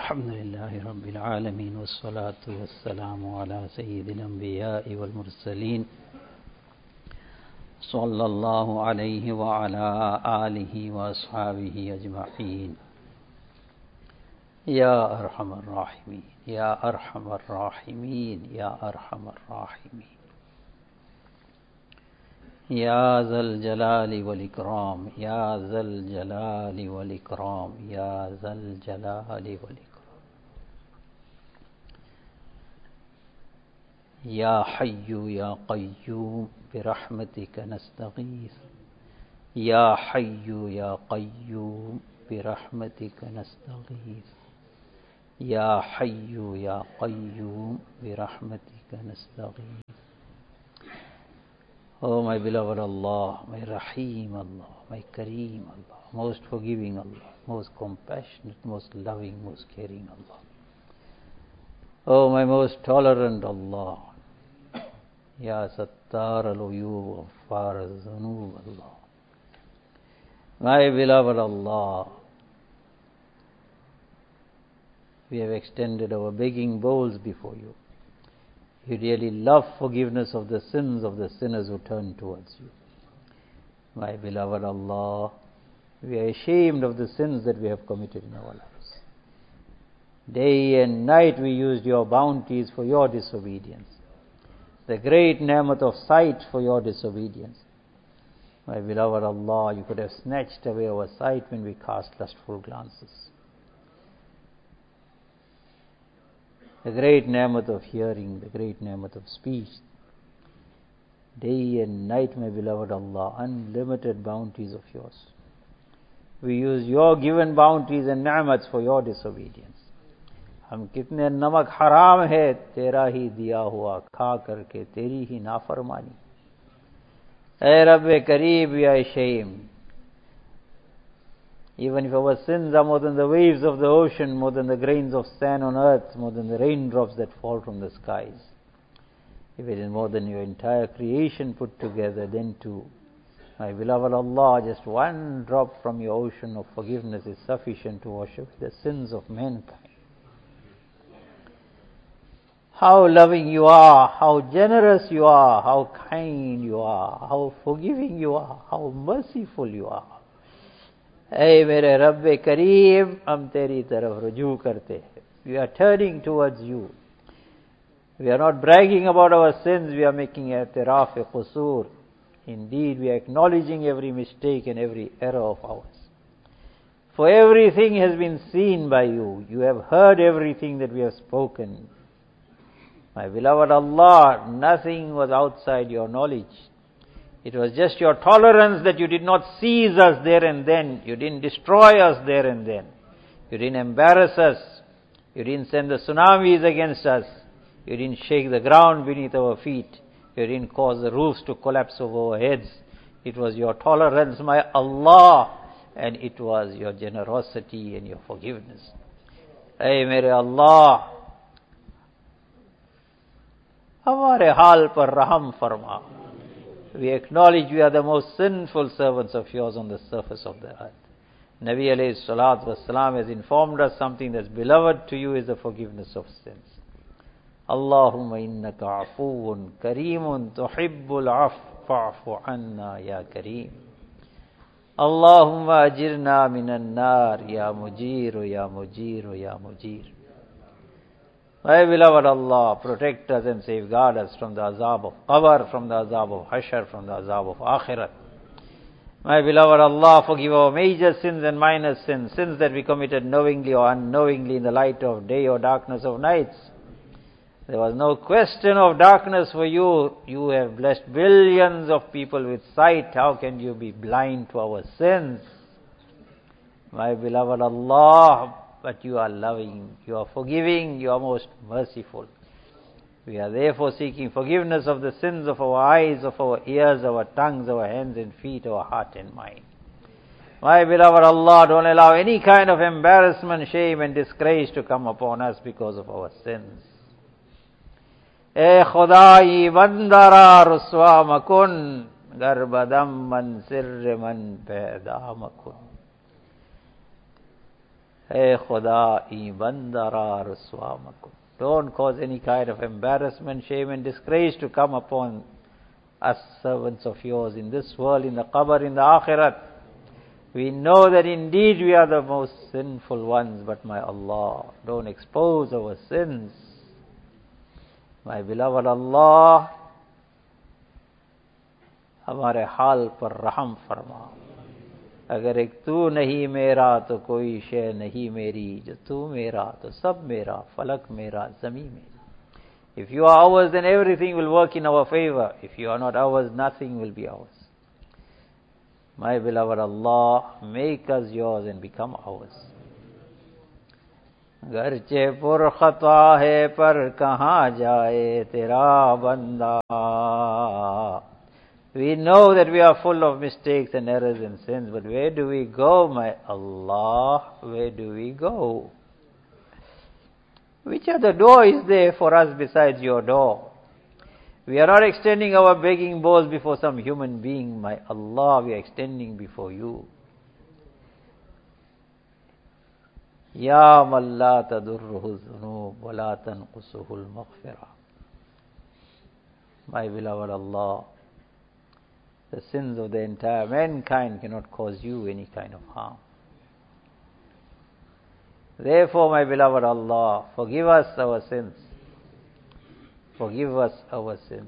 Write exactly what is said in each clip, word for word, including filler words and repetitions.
الحمد لله رب العالمين والصلاة والسلام على سيد الأنبياء والمرسلين صلى الله عليه وعلى آله وأصحابه أجمعين يا أرحم الراحمين يا أرحم الراحمين يا أرحم الراحمين يا ذا الجلال والإكرام يا ذا الجلال والإكرام يا ذا الجلال والإكرام يا حي يا قيوم برحمتك نستغيث يا حي يا قيوم برحمتك نستغيث يا حي يا قيوم برحمتك نستغيث. Oh my beloved Allah, my Rahim Allah, my Kareem Allah, most forgiving Allah, most compassionate, most loving, most caring Allah. Oh my most tolerant Allah, Ya Sattar al-Uyub, Ghaffar al-Zunub Allah. My beloved Allah, we have extended our begging bowls before you. You really love forgiveness of the sins of the sinners who turn towards you. My beloved Allah, we are ashamed of the sins that we have committed in our lives. Day and night we used your bounties for your disobedience. The great ni'mat of sight for your disobedience. My beloved Allah, you could have snatched away our sight when we cast lustful glances. The great ni'mat of hearing, the great ni'mat of speech. Day and night, my beloved Allah, unlimited bounties of yours. We use your given bounties and ni'mats for your disobedience. हम कितने नमक हराम है तेरा ही दिया हुआ खा करके तेरी ही नाफरमानी. ऐ रब्बे करीब, we are ashamed. Even if our sins are more than the waves of the ocean, more than the grains of sand on earth, more than the raindrops that fall from the skies, if it is more than your entire creation put together, then too, my beloved Allah, just one drop from your ocean of forgiveness is sufficient to wash away the sins of mankind. How loving you are, how generous you are, how kind you are, how forgiving you are, how merciful you are. ऐ मेरे रब्बे करीम, हम तेरी तरफ रुजू करते हैं. We are turning towards you. We are not bragging about our sins, we are making i'tiraf qusur. Indeed, we are acknowledging every mistake and every error of ours. For everything has been seen by you. You have heard everything that we have spoken. My beloved Allah, nothing was outside your knowledge. It was just your tolerance that you did not seize us there and then. You didn't destroy us there and then. You didn't embarrass us. You didn't send the tsunamis against us. You didn't shake the ground beneath our feet. You didn't cause the roofs to collapse over our heads. It was your tolerance, my Allah, and it was your generosity and your forgiveness. Hey, mere Allah, हमारे हाल पर रहम फरमा. We acknowledge we are the most sinful servants of yours on the surface of the earth. Nabi alayhi salatu wasalam has informed us something that's beloved to you is the forgiveness of sins. Allahumma innaka afuun kareemun tuhibbul af fa'fu anna ya kareem. Allahumma ajirna minan nar ya mujiru ya mujiru ya mujir. My beloved Allah, protect us and safeguard us from the azab of qabr, from the azab of hashar, from the azab of akhirat. My beloved Allah, forgive our major sins and minor sins, sins that we committed knowingly or unknowingly in the light of day or darkness of nights. There was no question of darkness for you. You have blessed billions of people with sight. How can you be blind to our sins? My beloved Allah, but you are loving, you are forgiving, you are most merciful. We are therefore seeking forgiveness of the sins of our eyes, of our ears, our tongues, our hands and feet, our heart and mind. My beloved Allah, don't allow any kind of embarrassment, shame and disgrace to come upon us because of our sins. ए खुदाई बंदरा रुस्वा मकुन गर्बदम मन सिर मन पैदा मकुन. Hey Khuda, ee bandara ruswa makun. Don't cause any kind of embarrassment, shame and disgrace to come upon us servants of yours in this world, in the qabr, in the akhirat. We know that indeed we are the most sinful ones, but my Allah, don't expose our sins. My beloved Allah, हमारे हाल पर रहम फरमा. अगर एक तू नहीं मेरा तो कोई शय नहीं मेरी, जो तू मेरा तो सब मेरा, फलक मेरा, ज़मीन मेरी. If you are ours, then everything will work in our favor. If you are not ours, nothing will be ours. My beloved Allah, make us yours and become ours. गर्चे पुर खता है पर कहाँ जाए तेरा बंदा. We know that we are full of mistakes and errors and sins, but where do we go, my Allah? Where do we go? Which other door is there for us besides your door? We are not extending our begging bowls before some human being, my Allah, we are extending before you. Ya man la tadurruhu dhunub wa la tanqusuhu al-maghfirah. My beloved Allah, the sins of the entire mankind cannot cause you any kind of harm. Therefore, my beloved Allah, forgive us our sins. Forgive us our sins.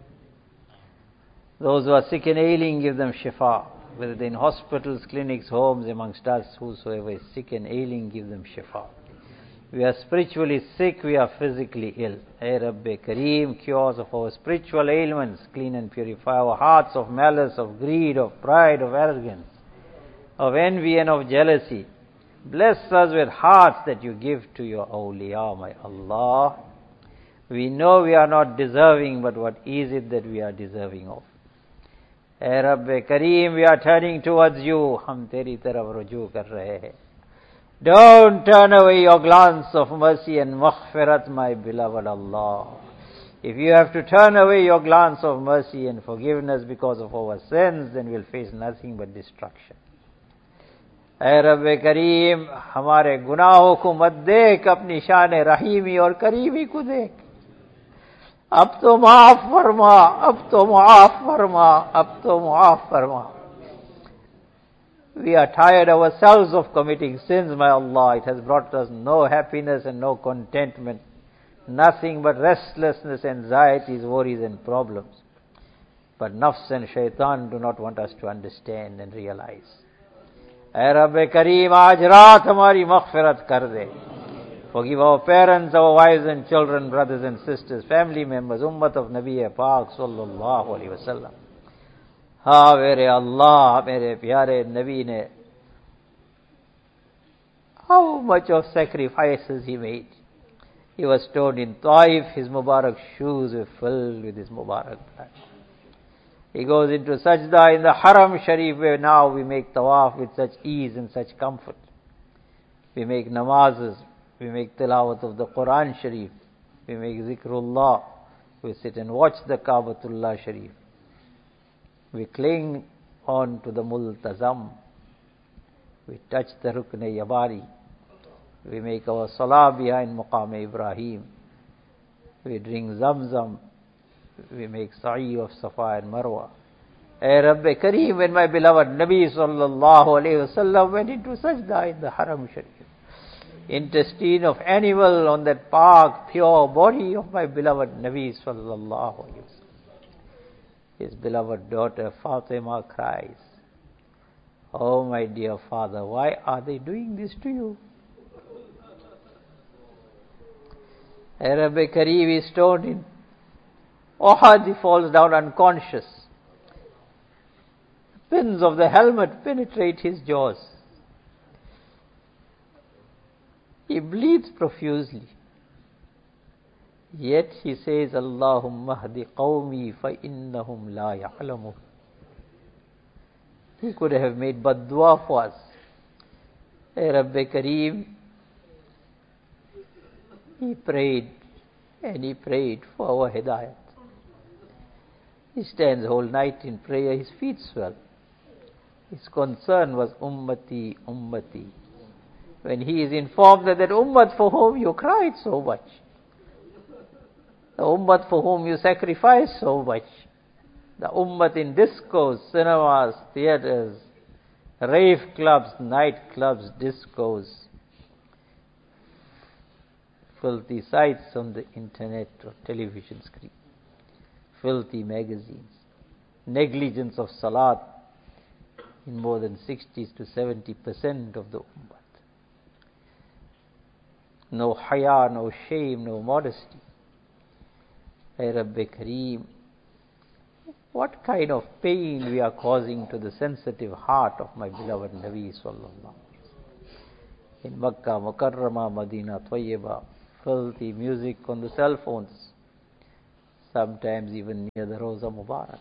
Those who are sick and ailing, give them shifa. Whether in hospitals, clinics, homes, amongst us, whosoever is sick and ailing, give them shifa. We are spiritually sick, we are physically ill. Ay Rabbi Kareem, cures of our spiritual ailments, clean and purify our hearts of malice, of greed, of pride, of arrogance, of envy and of jealousy. Bless us with hearts that you give to your awliya, my Allah. We know we are not deserving, but what is it that we are deserving of? Ay Rabbi Kareem, we are turning towards you. Hum teri taraf rujoo kar rahe hai. Don't turn away your glance of mercy and maghfirat, my beloved Allah. If you have to turn away your glance of mercy and forgiveness because of our sins, then we'll face nothing but destruction. ऐ रब्बे करीम, हमारे गुनाहों को मत देख, अपनी शान रहीमी और creamy को देख. अब तो माफ फरमा, अब तो माफ फरमा, अब तो माफ फरमा. We are tired ourselves of committing sins, my Allah. It has brought us no happiness and no contentment. Nothing but restlessness, anxieties, worries and problems. But nafs and shaitan do not want us to understand and realize. Ay Rabbi Kareem, aaj raat hamari maghfirat kar de. Forgive our parents, our wives and children, brothers and sisters, family members, ummat of Nabi Pak sallallahu alaihi wasallam. हाँ मेरे अल्लाह, मेरे प्यारे नबी ने how much of sacrifices he made. He was stoned in Taif, his Mubarak shoes were filled with his Mubarak blood. He goes into sajda in the Haram Sharif, where now we make tawaf with such ease and such comfort. We make namazes, we make tilawat of the Quran Sharif, we make zikrullah, we sit and watch the Kaabatullah Sharif. We cling on to the multazam. We touch the Rukn Yabari. We make our salah behind Maqam Ibrahim. We drink Zamzam. We make sa'i of Safa and Marwa. Ay Rabbi Kareem, when my beloved Nabi sallallahu alayhi wasallam went into sajda in the Haram Sharif, intestine of animal on that park, pure body of my beloved Nabi sallallahu alayhi wasallam. His beloved daughter Fatima cries, "Oh my dear father, why are they doing this to you?" Ay Rabbi Kareem is stoned in Uhud, he falls down unconscious. The pins of the helmet penetrate his jaws. He bleeds profusely. Yet he says, Allahumma hdi qawmi fa innahum la ya'lamun. He could have made badwa for us. Hey Rabbi Kareem, he prayed and he prayed for our hidayat. He stands whole night in prayer, his feet swell. His concern was ummati, ummati. when he is informed that that ummah for whom you cried so much, the ummah for whom you sacrificed so much, the ummah in discos, cinemas, theaters, rave clubs, night clubs, discos, filthy sites on the internet or television screen, filthy magazines, negligence of salat in more than sixty to seventy percent of the ummah. No haya, no shame, no modesty. Ay Rabbi Kareem, what kind of pain we are causing to the sensitive heart of my beloved Nabi sallallahu in Makkah, Mukarramah, Medina, Tayyibah, filthy music on the cell phones, sometimes even near the Roza Mubarak.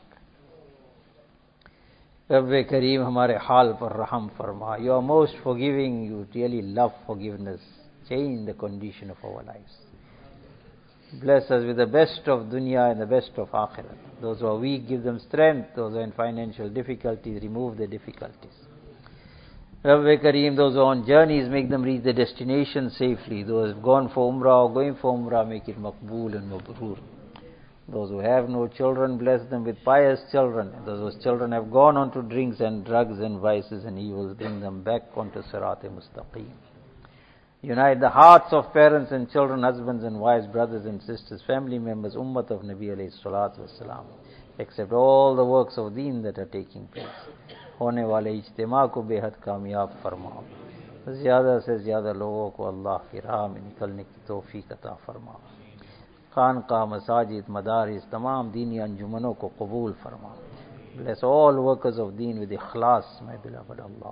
Rabbi Kareem, hamare hal par raham farma. You are most forgiving, you really love forgiveness. Change the condition of our lives. Bless us with the best of dunya and the best of akhirat. Those who are weak, give them strength. Those who are in financial difficulties, remove their difficulties. Rabbi Kareem, those who are on journeys, make them reach their destination safely. Those who have gone for umrah or going for umrah, make it maqbool and mabrur. Those who have no children, bless them with pious children. Those whose children have gone on to drinks and drugs and vices and evils, bring them back onto Sirat-e-Mustaqim. Unite the hearts of parents and children, husbands and wives, brothers and sisters, family members, ummah of Nabi alayhi salatu wassalam. Accept all the works of deen that are taking place. होने वाले इज्तिमा को बेहद कामयाब फरमाओ. ज़्यादा से ज़्यादा लोगों को अल्लाह की राह में निकलने की तौफीक अता फरमाओ. खानका, मसाजिद, मदारिस, तमाम दीनी अंजुमनों को कबूल फरमाओ. Bless all workers of deen with ikhlas, my beloved Allah.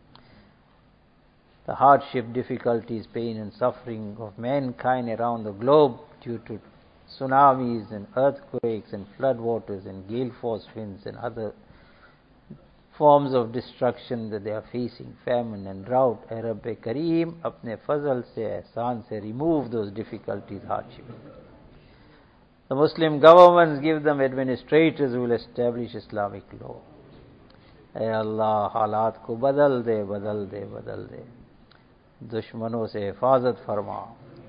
The hardship, difficulties, pain and suffering of mankind around the globe due to tsunamis and earthquakes and floodwaters and gale force winds and other forms of destruction that they are facing, famine and drought. Ay Rabbi Kareem, apne fazl se, ihsan se remove those difficulties, hardship. The Muslim governments, give them administrators who will establish Islamic law. Ay Allah, halat ko badal de, badal de, badal de. दुश्मनों से हिफाजत फरमा.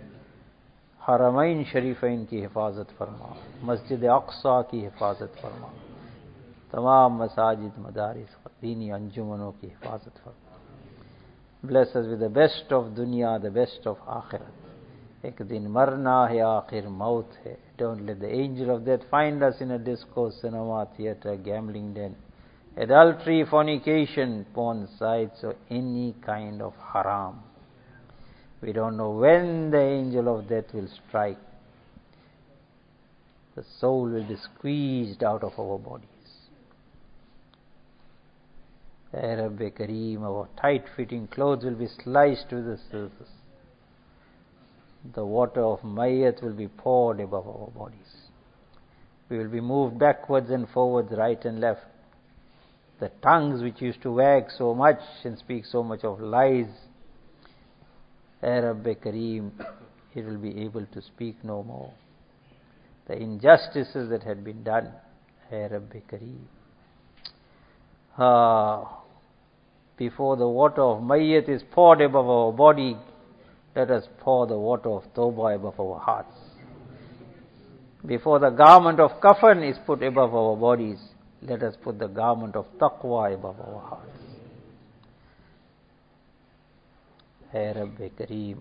हरमैन शरीफैन की हिफाजत फरमा. मस्जिद अक्सा की हिफाजत फरमा. तमाम मसाजिद, मदारिस, दीनी अंजुमनों की हिफाजत फरमा. Bless us with the best of dunya, the best of akhirat. एक दिन मरना है, आखिर मौत है. Don't let the angel of death find us in a disco, cinema, theater, gambling den, adultery, fornication, porn sites, or any kind of haram. We don't know when the angel of death will strike. The soul will be squeezed out of our bodies. Ya Rabbi Kareem, our tight-fitting clothes will be sliced with the scissors. The water of mayyat will be poured above our bodies. We will be moved backwards and forwards, right and left. The tongues which used to wag so much and speak so much of lies, Ya Rabbi Kareem, it will be able to speak no more. The injustices that had been done, Ya Rabbi Kareem. Ah, before the water of mayyat is poured above our body, let us pour the water of tawbah above our hearts. Before the garment of kafan is put above our bodies, let us put the garment of taqwa above our hearts. Hey Rabbi Kareem,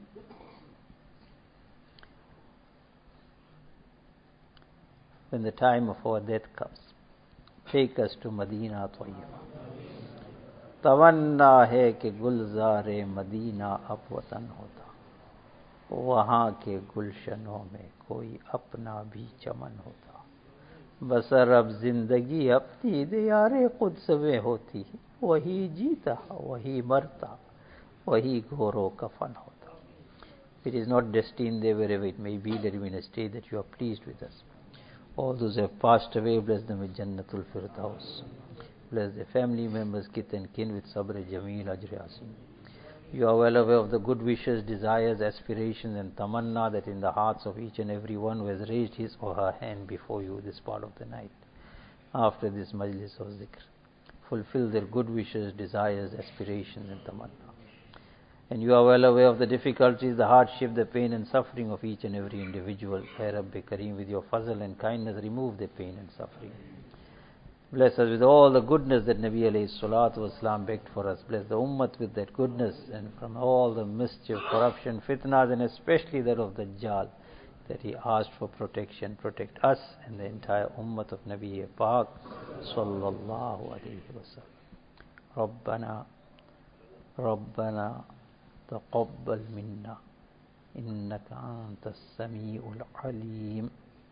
when the time of our death comes, take us to Medina Tayyibah. तमन्ना है कि गुलज़ारे Medina अब वतन होता, वहाँ के गुलशनों में कोई अपना भी चमन होता. बसर अब जिंदगी अपनी दियारे कुद्स में होती, वही जीता वही मरता, वही घोरो कफन होता. It is not destined there wherever it may be that you in a state that you are pleased with us. All those who have passed away, bless them with Jannatul Firdaus. Bless their family members, kith and kin with Sabr Jameel Ajr Asim. You are well aware of the good wishes, desires, aspirations and tamanna that in the hearts of each and every one who has raised his or her hand before you this part of the night. After this majlis of zikr, fulfill their good wishes, desires, aspirations and tamanna. And you are well aware of the difficulties, the hardship, the pain and suffering of each and every individual. Ya Rabbi Kareem, with your fazl and kindness, remove the pain and suffering. Bless us with all the goodness that Nabi alayhi salatu wasalam begged for us. Bless the ummah with that goodness, and from all the mischief, corruption, fitnas, and especially that of Dajjal, that he asked for protection. Protect us and the entire ummah of Nabi Pak sallallahu alayhi wa sallam. Rabbana, Rabbana, taqabbal minna, innaka anta as-sami'ul alim.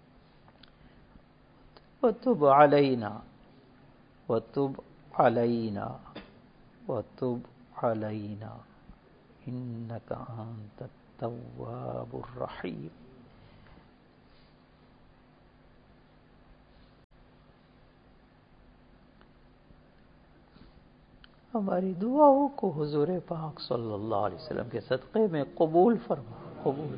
وتب علينا وتب علينا وتب علينا إنك أنت التواب الرحيم. हमारी दुआओं को हुजूर पाक सल्लल्लाहु अलैहि वसल्लम के सदक़े में कबूल फरमा, कबूल।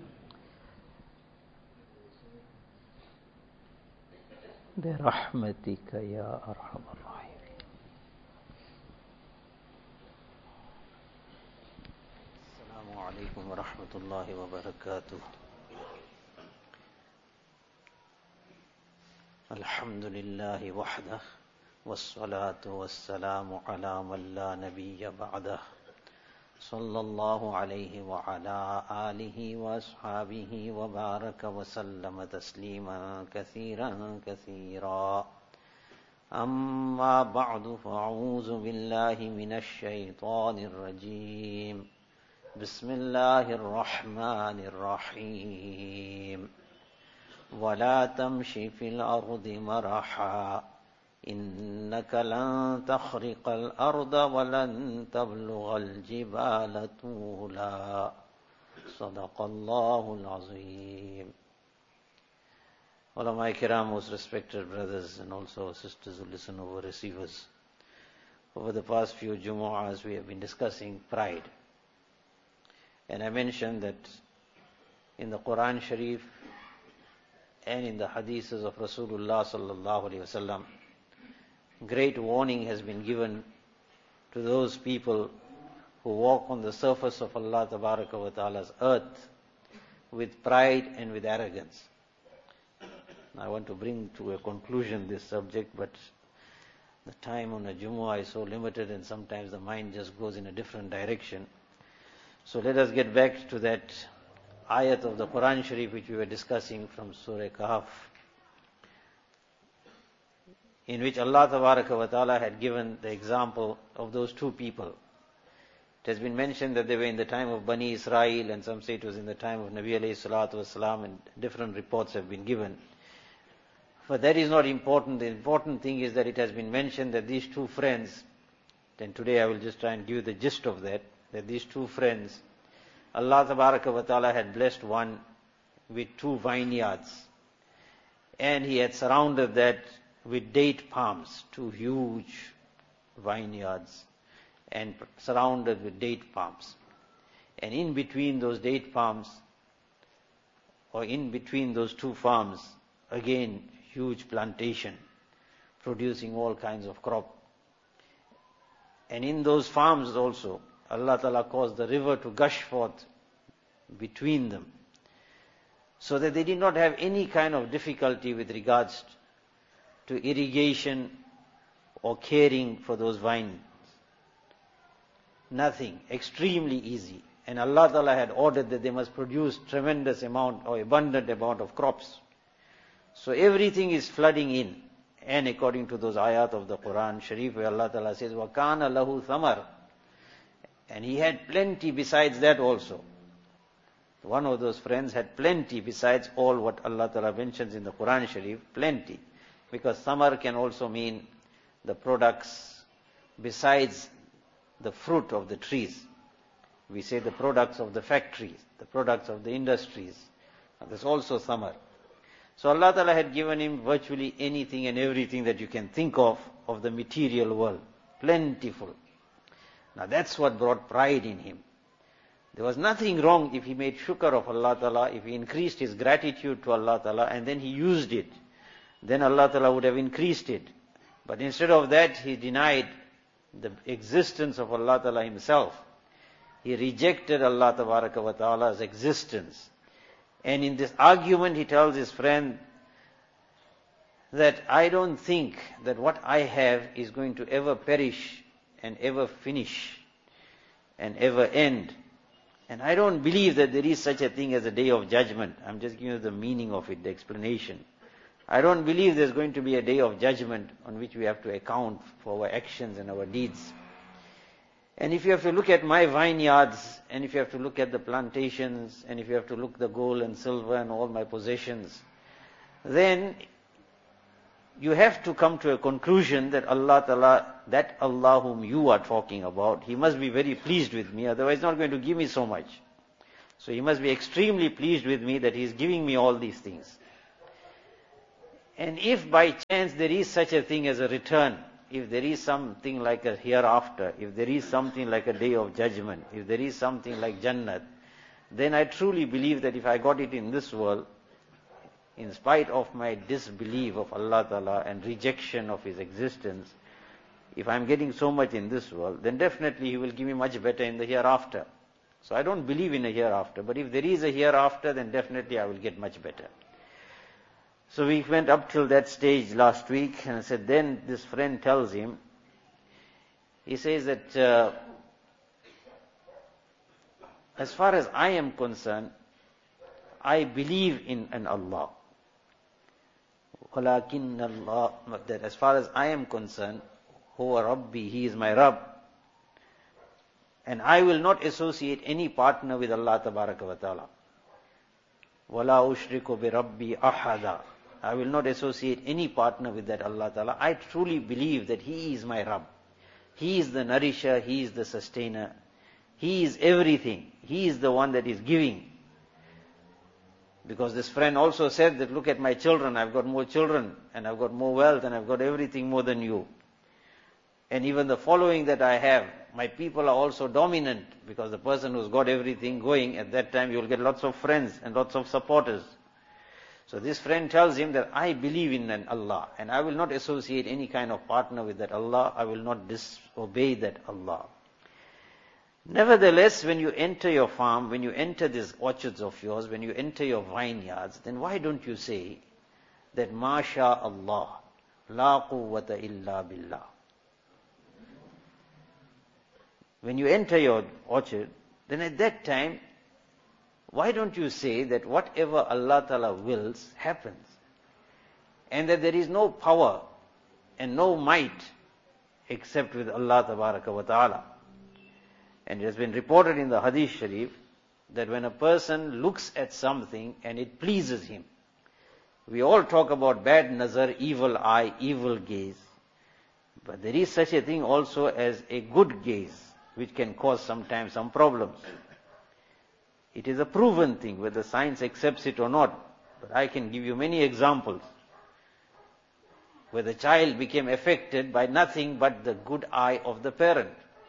برحمتك يا أرحم الراحمين. السلام عليكم ورحمة الله وبركاته. الحمد لله وحده والصلاة والسلام على من لا نبي بعده صلى الله عليه وعلى آله وأصحابه وبارك وسلم تسليما كثيرا كثيرا. أما بعد، فأعوذ بالله من الشيطان الرجيم. بسم الله الرحمن الرحيم. ولا تمش في الأرض مرحا إنك لن تخرق الأرض ولن تبلغ الجبال طولا. صدق الله العظيم. Ulama Kiram, most respected brothers and also sisters who listen over receivers, over the past few Jumu'ahs we have been discussing pride. And I mentioned that in the Quran Sharif and in the hadiths of Rasulullah sallallahu alaihi wasallam, great warning has been given to those people who walk on the surface of Allah Tabaraka wa Ta'ala's earth with pride and with arrogance. I want to bring to a conclusion this subject, but the time on a Jumu'ah is so limited and sometimes the mind just goes in a different direction. So let us get back to that ayat of the Quran Sharif which we were discussing from Surah Kahf, in which Allah Tabaraka wa Ta'ala had given the example of those two people. It has been mentioned that they were in the time of Bani Israel, and some say it was in the time of Nabi alayhi salatu wasalam, and different reports have been given. But that is not important. The important thing is that it has been mentioned that these two friends, and today I will just try and give you the gist of that, that these two friends, Allah Tabaraka wa Ta'ala had blessed one with two vineyards, and He had surrounded that with date palms, two huge vineyards, and surrounded with date palms. And in between those date palms, or in between those two farms, again, huge plantation, producing all kinds of crop. And in those farms also, Allah Ta'ala caused the river to gush forth between them, so that they did not have any kind of difficulty with regards to irrigation or caring for those vines. Nothing. Extremely easy. And Allah Ta'ala had ordered that they must produce tremendous amount or abundant amount of crops. So everything is flooding in. And according to those ayat of the Quran Sharif, where Allah Ta'ala says, وَكَانَ لَهُ ثَمَرٍ, and he had plenty besides that also. One of those friends had plenty besides all what Allah Ta'ala mentions in the Quran Sharif, plenty. Because samar can also mean the products besides the fruit of the trees. We say the products of the factories, the products of the industries. And there's also samar. So Allah Ta'ala had given him virtually anything and everything that you can think of, of the material world. Plentiful. Now that's what brought pride in him. There was nothing wrong if he made shukr of Allah Ta'ala, if he increased his gratitude to Allah Ta'ala, and then he used it. Then Allah Ta'ala would have increased it. But instead of that, he denied the existence of Allah Ta'ala Himself. He rejected Allah Tabaraka wa Ta'ala's existence. And in this argument he tells his friend that I don't think that what I have is going to ever perish and ever finish and ever end. And I don't believe that there is such a thing as a day of judgment. I'm just giving you the meaning of it, the explanation. I don't believe there's going to be a day of judgment on which we have to account for our actions and our deeds. And if you have to look at my vineyards, and if you have to look at the plantations, and if you have to look at the gold and silver and all my possessions, then you have to come to a conclusion that Allah Ta'ala, that Allah whom you are talking about, He must be very pleased with me, otherwise He's not going to give me so much. So He must be extremely pleased with me that He is giving me all these things. And if by chance there is such a thing as a return, if there is something like a hereafter, if there is something like a day of judgment, if there is something like Jannat, then I truly believe that if I got it in this world, in spite of my disbelief of Allah Ta'ala and rejection of His existence, if I'm getting so much in this world, then definitely He will give me much better in the hereafter. So I don't believe in a hereafter, but if there is a hereafter, then definitely I will get much better. So we went up till that stage last week, and I said, then this friend tells him, he says that uh, as far as I am concerned, I believe in an Allah. وَلَكِنَّ اللَّهِ, that as far as I am concerned, huwa Rabbi, He is my Rabb. And I will not associate any partner with Allah Tabaraka wa Ta'ala. وَلَا أُشْرِكُ بِرَبِّي أَحَدًا. I will not associate any partner with that Allah Ta'ala. I truly believe that He is my Rabb. He is the nourisher, He is the sustainer. He is everything. He is the one that is giving. Because this friend also said that, look at my children, I've got more children, and I've got more wealth, and I've got everything more than you. And even the following that I have, my people are also dominant, because the person who's got everything going, at that time you'll get lots of friends and lots of supporters. So this friend tells him that I believe in an Allah, and I will not associate any kind of partner with that Allah. I will not disobey that Allah. Nevertheless, when you enter your farm, when you enter these orchards of yours, when you enter your vineyards, then why don't you say that Masha Allah, la quwwata illa billah. When you enter your orchard, then at that time, why don't you say that whatever Allah Ta'ala wills happens, and that there is no power and no might except with Allah Tabaraka wa Ta'ala. And it has been reported in the Hadith Sharif that when a person looks at something and it pleases him, we all talk about bad nazar, evil eye, evil gaze, but there is such a thing also as a good gaze, which can cause sometimes some problems. It is a proven thing, whether science accepts it or not. But I can give you many examples where the child became affected by nothing but the good eye of the parent.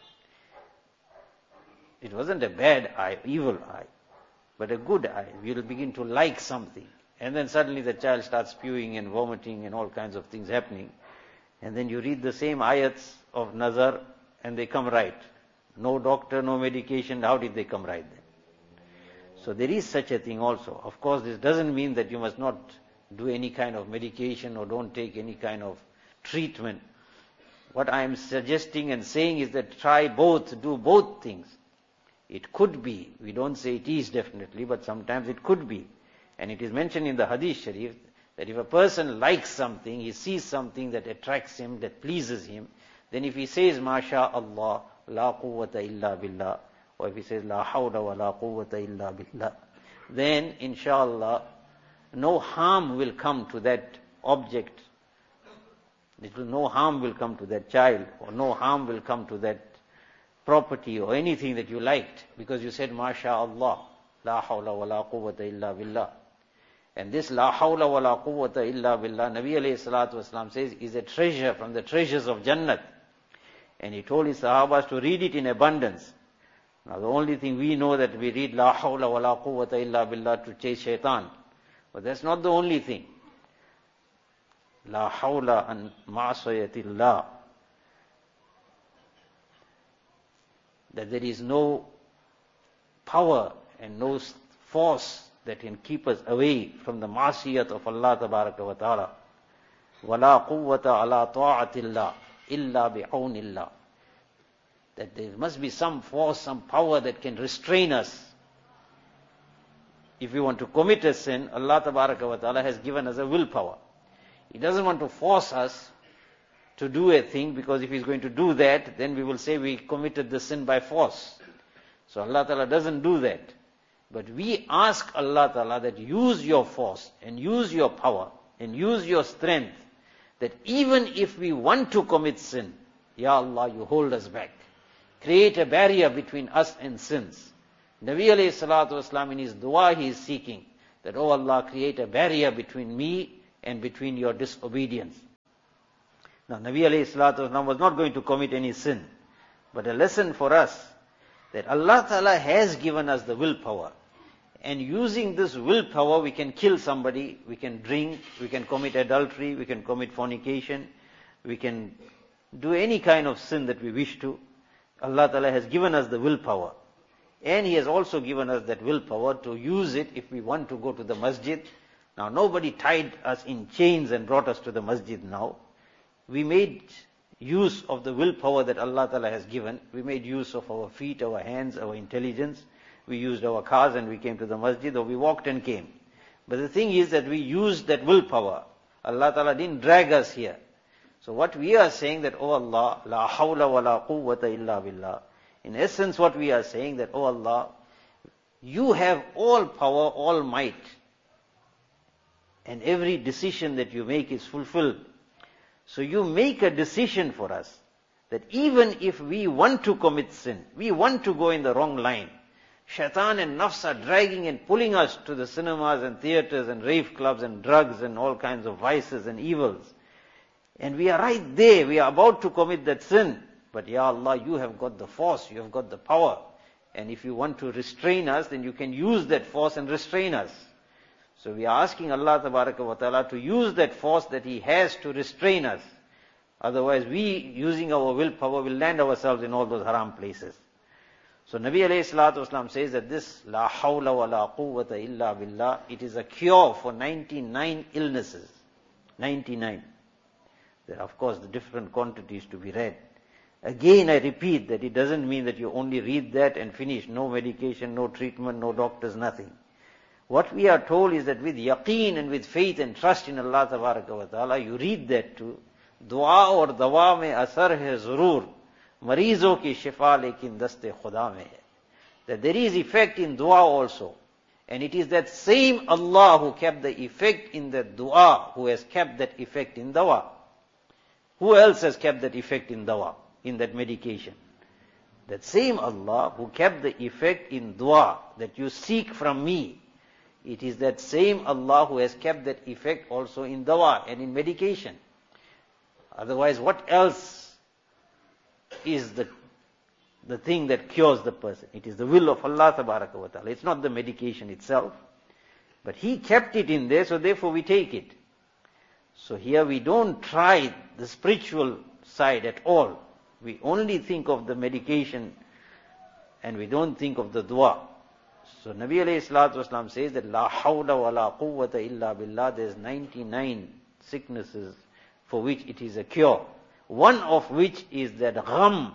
It wasn't a bad eye, evil eye, but a good eye. We will begin to like something. And then suddenly the child starts spewing and vomiting and all kinds of things happening. And then you read the same ayats of nazar and they come right. No doctor, no medication, how did they come right then? So there is such a thing also. Of course, this doesn't mean that you must not do any kind of medication or don't take any kind of treatment. What I am suggesting and saying is that try both, do both things. It could be, we don't say it is definitely, but sometimes it could be. And it is mentioned in the Hadith Sharif that if a person likes something, he sees something that attracts him, that pleases him, then if he says, Masha Allah, la quwwata illa billah, or if he says, la hawla wa la quwwata illa billah, then inshallah, no harm will come to that object. It will, no harm will come to that child, or no harm will come to that property or anything that you liked, because you said, Masha Allah, la hawla wa la quwwata illa billah. And this la hawla wa la quwwata illa billah, Nabi alayhi salatu wasalam says, is a treasure from the treasures of Jannat. And he told his Sahabas to read it in abundance. Now the only thing we know that we read la hawla wa la quwwata illa billah to chase shaitan. But that's not the only thing. La hawla an ma'asiyatillah. That there is no power and no force that can keep us away from the ma'siyat of Allah tabaraka wa ta'ala. وَلَا قُوَّةَ عَلَىٰ طَاعَةِ اللَّهِ إِلَّا بِعَوْنِ اللَّهِ. That there must be some force, some power that can restrain us. If we want to commit a sin, Allah tabaraka wa ta'ala has given us a willpower. He doesn't want to force us to do a thing, because if He's going to do that, then we will say we committed the sin by force. So Allah ta'ala doesn't do that. But we ask Allah ta'ala that use your force and use your power and use your strength, that even if we want to commit sin, Ya Allah, you hold us back. Create a barrier between us and sins. Nabi alayhi salatu wasalam, in his dua he is seeking that, oh Allah, create a barrier between me and between your disobedience. Now Nabi alayhi salatu wasalam was not going to commit any sin, but a lesson for us that Allah Ta'ala has given us the willpower. And using this willpower, we can kill somebody, we can drink, we can commit adultery, we can commit fornication, we can do any kind of sin that we wish to. Allah Ta'ala has given us the willpower. And He has also given us that willpower to use it if we want to go to the masjid. Now nobody tied us in chains and brought us to the masjid now. We made use of the willpower that Allah Ta'ala has given. We made use of our feet, our hands, our intelligence. We used our cars and we came to the masjid, or we walked and came. But the thing is that we used that willpower. Allah Ta'ala didn't drag us here. So what we are saying that, oh Allah, la hawla wa la quwwata illa billah. In essence what we are saying that, oh Allah, you have all power, all might. And every decision that you make is fulfilled. So you make a decision for us that even if we want to commit sin, we want to go in the wrong line, shaitan and nafs are dragging and pulling us to the cinemas and theaters and rave clubs and drugs and all kinds of vices and evils. And we are right there, we are about to commit that sin. But Ya Allah, you have got the force, you have got the power. And if you want to restrain us, then you can use that force and restrain us. So we are asking Allah Tabaraka wa Ta'ala to use that force that He has to restrain us. Otherwise we, using our willpower, will land ourselves in all those haram places. So Nabi alayhi salatu wasalam says that this la hawla wa la quwwata illa billah, it is a cure for ninety-nine illnesses. ninety-nine. There are of course the different quantities to be read. Again I repeat that it doesn't mean that you only read that and finish. No medication, no treatment, no doctors, nothing. What we are told is that with yaqeen and with faith and trust in Allah Tabaraka wa Ta'ala, you read that too. Dua aur dawa mein asar hai zarur, marizon ki shifa lekin daste khuda mein hai. That there is effect in dua also. And it is that same Allah who kept the effect in the dua, who has kept that effect in dawa. Who else has kept that effect in dawa, in that medication? That same Allah who kept the effect in dua, that you seek from me. It is that same Allah who has kept that effect also in dawa and in medication. Otherwise, what else is the, the thing that cures the person? It is the will of Allah Tabaraka wa Ta'ala. It's not the medication itself. But He kept it in there, so therefore we take it. So here we don't try the spiritual side at all. We only think of the medication and we don't think of the dua. So Nabi alayhi salatu wasalam says that la hawla wa la quwwata illa billah, there's ninety-nine sicknesses for which it is a cure. One of which is that gham.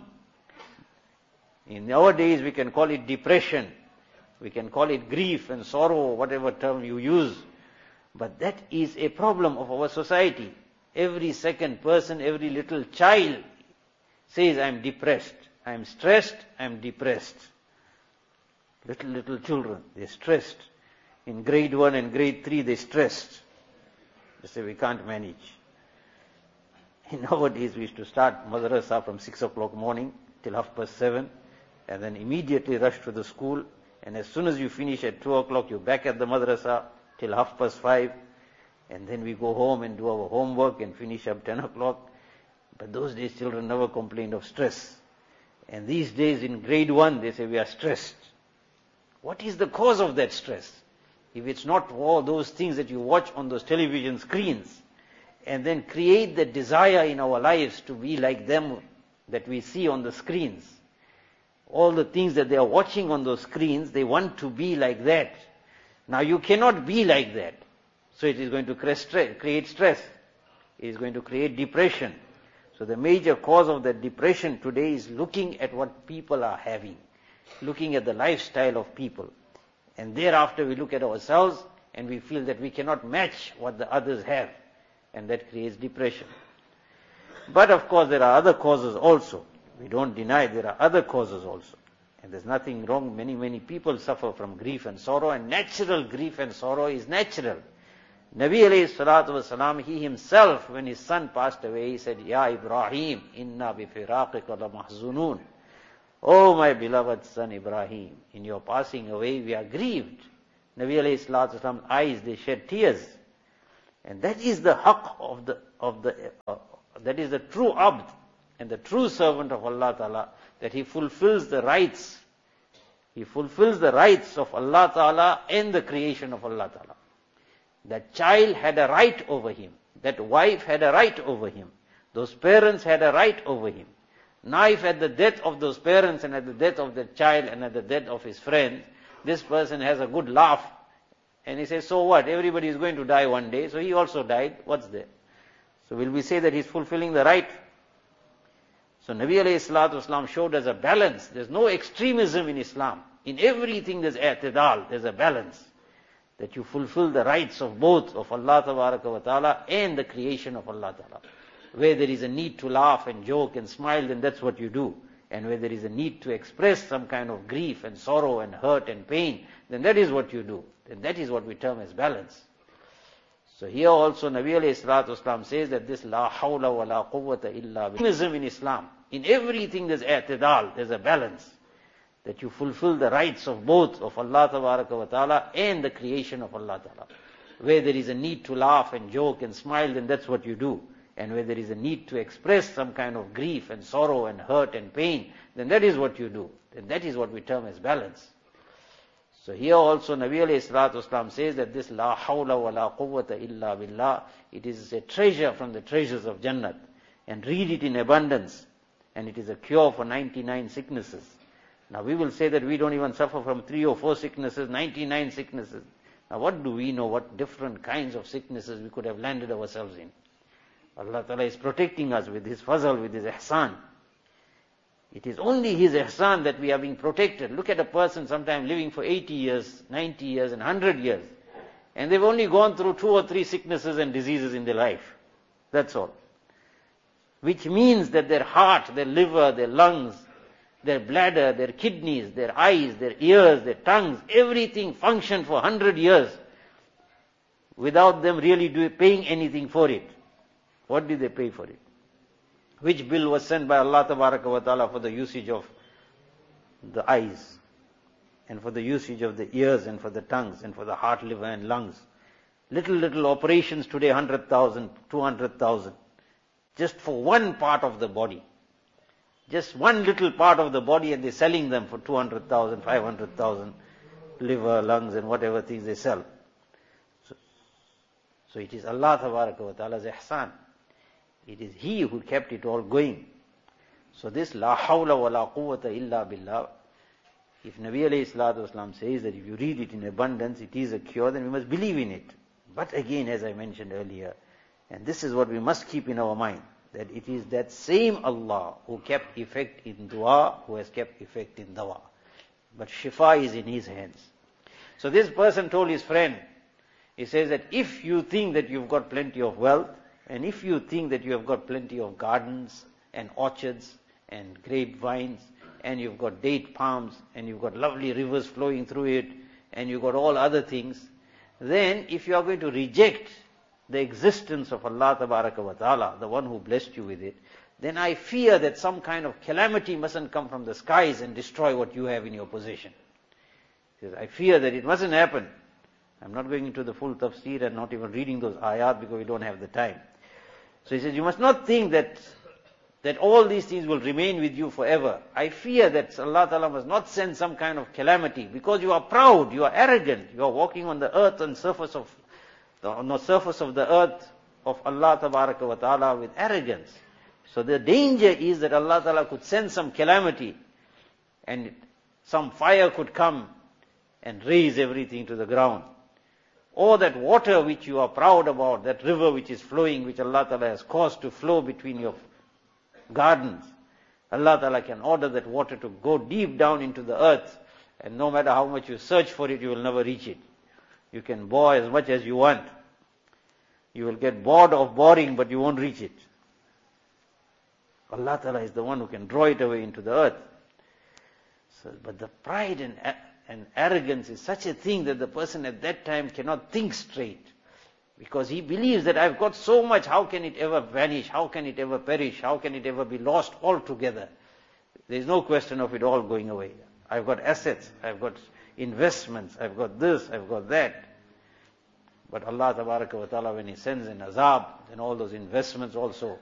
In nowadays we can call it depression. We can call it grief and sorrow, whatever term you use. But that is a problem of our society. Every second person, every little child says, I am depressed, I am stressed, I am depressed. Little, little children, they're stressed. In grade one and grade three, they're stressed. They say, we can't manage. In nowadays, we used to start madrasa from six o'clock morning till half past seven, and then immediately rush to the school. And as soon as you finish at two o'clock, you're back at the madrasa till half past five. And then we go home and do our homework and finish up ten o'clock. But those days, children never complained of stress. And these days, in grade one, they say, we are stressed. What is the cause of that stress? If it's not all those things that you watch on those television screens, and then create the desire in our lives to be like them that we see on the screens. all the things that they are watching on those screens, they want to be like that. Now you cannot be like that. So it is going to create stress. It is going to create depression. So the major cause of that depression today is looking at what people are having, looking at the lifestyle of people. And thereafter we look at ourselves and we feel that we cannot match what the others have. And that creates depression. But of course there are other causes also. We don't deny there are other causes also. And there's nothing wrong. Many, many people suffer from grief and sorrow, and natural grief and sorrow is natural. Nabi alayhi salatu wasalam, he himself, when his son passed away, he said, Ya Ibrahim, inna bi firaqika la mahzunun. Oh my beloved son Ibrahim, in your passing away we are grieved. Nabi alayhi salatu wasalam's eyes, they shed tears. And that is the haqq of the, of the, uh, that is the true abd and the true servant of Allah Ta'ala, that he fulfills the rights. He fulfills the rights of Allah Ta'ala and the creation of Allah Ta'ala. That child had a right over him. That wife had a right over him. Those parents had a right over him. Now if at the death of those parents and at the death of the child and at the death of his friend, this person has a good laugh, and he says, so what? Everybody is going to die one day, so he also died. What's there? So will we say that he's fulfilling the right? So Nabi alayhi salatu wasalam showed us a balance. There's no extremism in Islam. In everything there's i'tidal, there's a balance. That you fulfill the rights of both, of Allah tabaraka wa ta'ala and the creation of Allah ta'ala. Where there is a need to laugh and joke and smile, then that's what you do. And where there is a need to express some kind of grief and sorrow and hurt and pain, then that is what you do. Then that is what we term as balance. So here also Nabi alayhi salatu wasalam says that this la hawla wa la quwwata illa billah. In Islam, in everything there's i'tidal, there's a balance. That you fulfill the rights of both, of Allah tabaraka wa ta'ala and the creation of Allah ta'ala. Where there is a need to laugh and joke and smile, then that's what you do. And where there is a need to express some kind of grief and sorrow and hurt and pain, then that is what you do. Then that is what we term as balance. So here also Nabi alayhi salatu wasalam says that this la hawla wa la quwwata illa billah, it is a treasure from the treasures of Jannat. And read it in abundance. And it is a cure for ninety-nine sicknesses. Now we will say that we don't even suffer from three or four sicknesses, ninety-nine sicknesses. Now what do we know what different kinds of sicknesses we could have landed ourselves in? Allah Ta'ala is protecting us with His fazl, with His ihsan. It is only His ihsan that we are being protected. Look at a person sometime living for eighty years, ninety years and one hundred years. And they've only gone through two or three sicknesses and diseases in their life. That's all. Which means that their heart, their liver, their lungs, their bladder, their kidneys, their eyes, their ears, their tongues, everything functioned for one hundred years without them really do, paying anything for it. What did they pay for it? Which bill was sent by Allah Tabaraka wa Ta'ala for the usage of the eyes, and for the usage of the ears, and for the tongues, and for the heart, liver and lungs? Little, little operations today, one hundred thousand, two hundred thousand, just for one part of the body. Just one little part of the body, and they're selling them for two hundred thousand, five hundred thousand, liver, lungs and whatever things they sell. So, so it is Allah Tabaraka wa Ta'ala's ihsan. It is He who kept it all going. So this la hawla wa la quwwata illa billah, if Nabi alayhi salatu wasalam says that if you read it in abundance, it is a cure, then we must believe in it. But again, as I mentioned earlier, and this is what we must keep in our mind, that it is that same Allah who kept effect in dua, who has kept effect in dawa. But shifa is in His hands. So this person told his friend, he says that if you think that you've got plenty of wealth, and if you think that you have got plenty of gardens and orchards and grapevines, and you've got date palms, and you've got lovely rivers flowing through it, and you've got all other things, then if you are going to reject the existence of Allah Tabaraka wa Ta'ala, the one who blessed you with it, then I fear that some kind of calamity mustn't come from the skies and destroy what you have in your possession. He says, I fear that it mustn't happen. I'm not going into the full tafsir and not even reading those ayat because we don't have the time. So he says, you must not think that that all these things will remain with you forever. I fear that Allah Ta'ala must not send some kind of calamity because you are proud, you are arrogant, you are walking on the earth and surface of the, on the surface of the earth of Allah Tabaraka wa Ta'ala with arrogance. So the danger is that Allah Ta'ala could send some calamity and some fire could come and raise everything to the ground. Or that water which you are proud about, that river which is flowing, which Allah Ta'ala has caused to flow between your gardens. Allah Ta'ala can order that water to go deep down into the earth, and no matter how much you search for it, you will never reach it. You can bore as much as you want. You will get bored of boring, but you won't reach it. Allah Ta'ala is the one who can draw it away into the earth. So, but the pride and, and arrogance is such a thing that the person at that time cannot think straight. Because he believes that I've got so much, how can it ever vanish? How can it ever perish? How can it ever be lost altogether? There's no question of it all going away. I've got assets, I've got investments, I've got this, I've got that. But Allah Tabaraka wa Ta'ala, when He sends an azab, then all those investments also